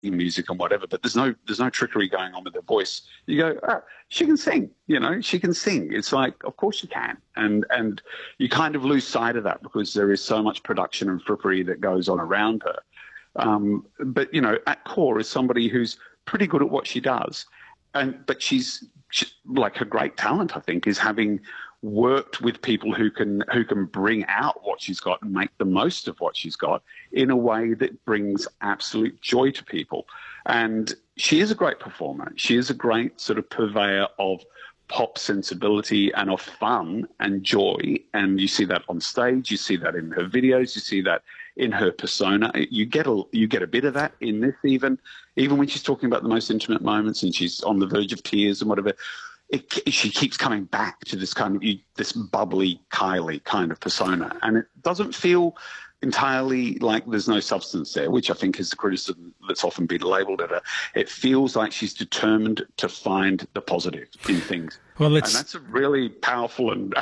music and whatever, but there's no trickery going on with her voice. You go, oh, she can sing, she can sing. It's like, of course she can. And you kind of lose sight of that because there is so much production and frippery that goes on around her. But, at core is somebody who's pretty good at what she does. But she's like, her great talent, I think, is having worked with people who can bring out what she's got and make the most of what she's got in a way that brings absolute joy to people. And she is a great performer. She is a great sort of purveyor of pop sensibility and of fun and joy. And you see that on stage, you see that in her videos, you see that in her persona. You get a bit of that in this even when she's talking about the most intimate moments and she's on the verge of tears and whatever. She keeps coming back to this kind of this bubbly Kylie kind of persona, and it doesn't feel entirely like there's no substance there, which I think is the criticism that's often been labelled at her. It feels like she's determined to find the positive in things. And that's a really powerful and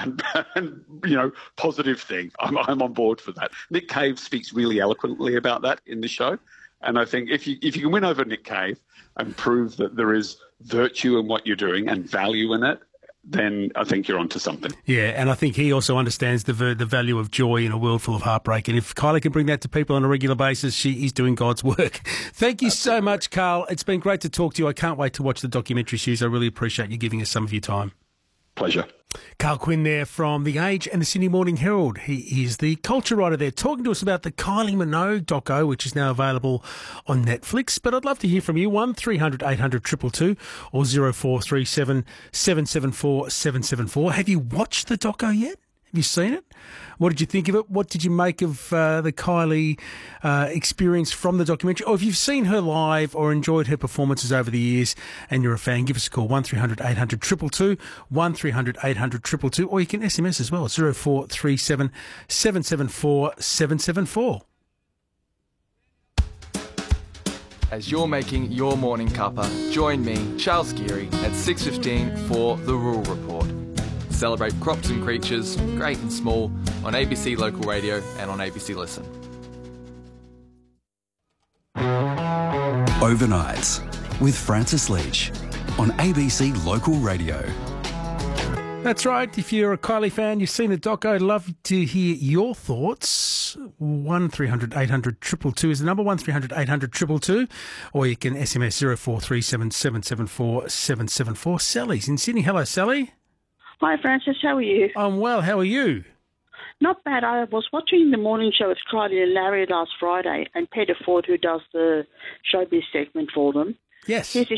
positive thing. I'm on board for that. Nick Cave speaks really eloquently about that in the show. And I think if you can win over Nick Cave and prove that there is virtue in what you're doing and value in it, then I think you're onto something. Yeah, and I think he also understands the value of joy in a world full of heartbreak. And if Kylie can bring that to people on a regular basis, she is doing God's work. Thank you so much, Carl. It's been great to talk to you. I can't wait to watch the documentary series. I really appreciate you giving us some of your time. Pleasure. Carl Quinn there from The Age and the Sydney Morning Herald. He is the culture writer there, talking to us about the Kylie Minogue doco, which is now available on Netflix. But I'd love to hear from you, 1300 800 222 or 0437 774 774. Have you watched the doco yet? Have you seen it? What did you think of it? What did you make of the Kylie experience from the documentary? Or if you've seen her live or enjoyed her performances over the years and you're a fan, give us a call, 1300 800 222, 1300 800 222, or you can SMS as well, 0437 774 774. As you're making your morning cuppa, join me, Charles Geary, at 6:15 for The Rural Report. Celebrate crops and creatures, great and small, on ABC Local Radio and on ABC Listen. Overnights with Francis Leach on ABC Local Radio. That's right. If you're a Kylie fan, you've seen the doco, I'd love to hear your thoughts. 1300 800 222 is the number, 1300 800 222, or you can SMS 0437 774 774. Sally's in Sydney. Hello, Sally. Hi, Francis. How are you? I'm well. How are you? Not bad. I was watching the morning show with Kylie and Larry last Friday, and Peter Ford, who does the showbiz segment for them. Yes. He's a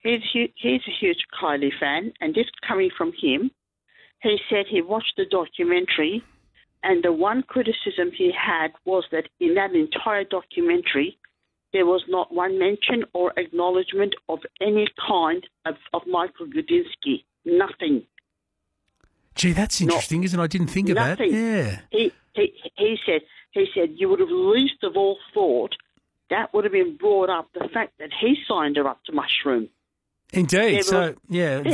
huge Kylie fan, and this coming from him, he said he watched the documentary, and the one criticism he had was that in that entire documentary, there was not one mention or acknowledgement of any kind of Michael Gudinski. Nothing. Gee, that's interesting, isn't it? I didn't think of that. Yeah. He said you would have least of all thought that would have been brought up, the fact that he signed her up to Mushroom. Indeed. So, yeah,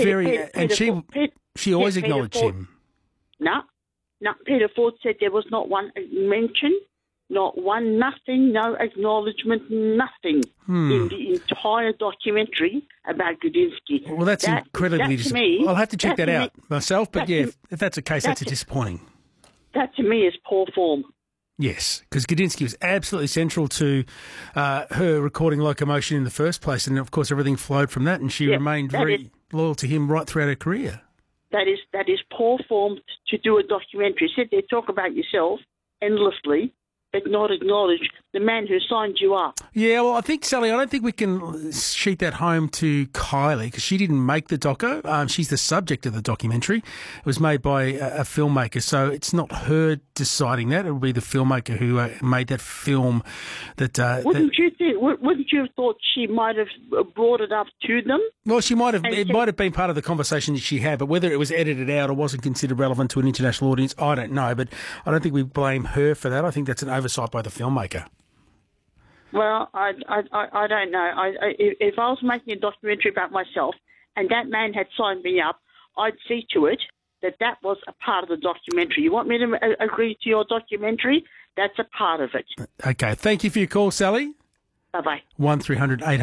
she always acknowledged him. No, Peter Ford said there was not one mention, not one, nothing, no acknowledgement, nothing in the entire documentary about Gudinski. Well, that's incredibly disappointing. I'll have to check that out myself, but yeah, if that's the case, that's disappointing. That to me is poor form. Yes, because Gudinski was absolutely central to her recording Locomotion in the first place, and of course everything flowed from that, and she remained very loyal to him right throughout her career. That is poor form to do a documentary. Sit there, talk about yourself endlessly, but not acknowledge the man who signed you up. Yeah, well, I think, Sally, I don't think we can sheet that home to Kylie because she didn't make the doco. She's the subject of the documentary. It was made by a filmmaker, so it's not her deciding that. It will be the filmmaker who made that film. Wouldn't you have thought she might have brought it up to them? Well, she might have. It might have been part of the conversation that she had, but whether it was edited out or wasn't considered relevant to an international audience, I don't know. But I don't think we blame her for that. I think that's an oversight by the filmmaker. Well, I don't know. If I was making a documentary about myself and that man had signed me up, I'd see to it that was a part of the documentary. You want me to agree to your documentary? That's a part of it. Okay. Thank you for your call, Sally. Bye-bye. 1300 800